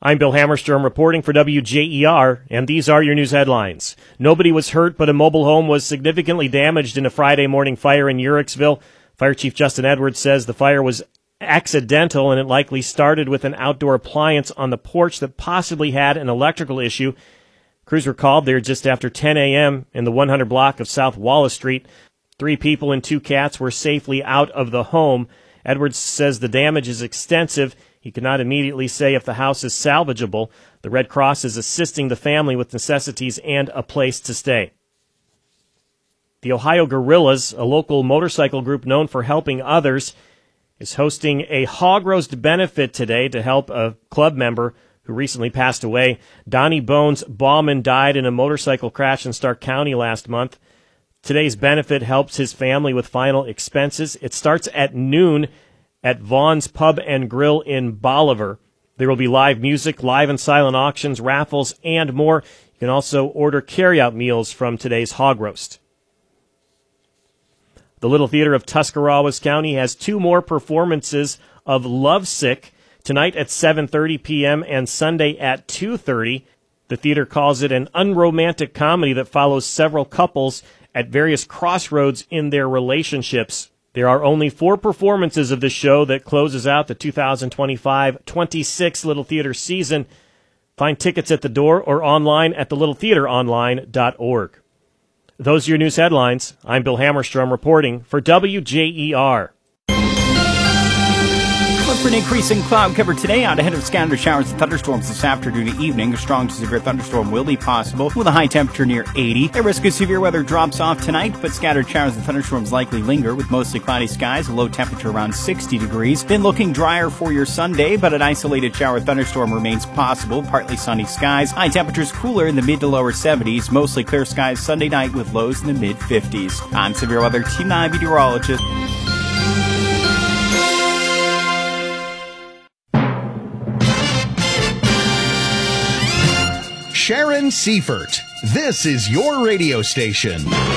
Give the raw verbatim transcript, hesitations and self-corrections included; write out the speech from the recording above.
I'm Bill Hammerstrom reporting for W J E R, and these are your news headlines. Nobody was hurt, but a mobile home was significantly damaged in a Friday morning fire in Uhrichsville. Fire Chief Justin Edwards says the fire was accidental, and it likely started with an outdoor appliance on the porch that possibly had an electrical issue. Crews were called there just after ten a.m. in the one hundred block of South Wallace Street. Three people and two cats were safely out of the home. Edwards says the damage is extensive. He could not immediately say if the house is salvageable. The Red Cross is assisting the family with necessities and a place to stay. The Ohio Gorillas, a local motorcycle group known for helping others, is hosting a hog roast benefit today to help a club member who recently passed away. Donnie Bones Bauman died in a motorcycle crash in Stark County last month. Today's benefit helps his family with final expenses. It starts at noon at Vaughn's Pub and Grill in Bolivar. There will be live music, live and silent auctions, raffles, and more. You can also order carryout meals from today's hog roast. The Little Theater of Tuscarawas County has two more performances of Lovesick, tonight at seven thirty p.m. and Sunday at two thirty. The theater calls it an unromantic comedy that follows several couples at various crossroads in their relationships. There are only four performances of this show that closes out the two thousand twenty-five twenty-six Little Theater season. Find tickets at the door or online at the little theater online dot org. Those are your news headlines. I'm Bill Hammerstrom reporting for W J E R. Look for an increase in cloud cover today out ahead of scattered showers and thunderstorms this afternoon and evening. A strong to severe thunderstorm will be possible with a high temperature near eighty. The risk of severe weather drops off tonight, but scattered showers and thunderstorms likely linger with mostly cloudy skies, a low temperature around sixty degrees. Then looking drier for your Sunday, but an isolated shower thunderstorm remains possible. Partly sunny skies. High temperatures cooler in the mid to lower seventies. Mostly clear skies Sunday night with lows in the mid fifties. I'm Severe Weather Team nine meteorologist. Sharon Seifert. This is your radio station.